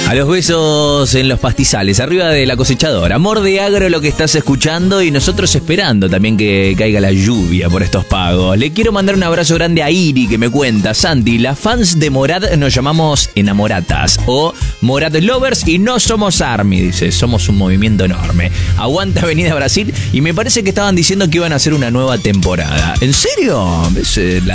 A los besos en los pastizales, arriba de la cosechadora. Amor de Agro lo que estás escuchando y nosotros esperando también que caiga la lluvia por estos pagos. Le quiero mandar un abrazo grande a Iri que me cuenta: Santi, las fans de Morat nos llamamos enamoratas o Morat Lovers y no somos Army, dice. Somos un movimiento enorme. Aguanta Avenida Brasil y me parece que estaban diciendo que iban a hacer una nueva temporada. ¿En serio?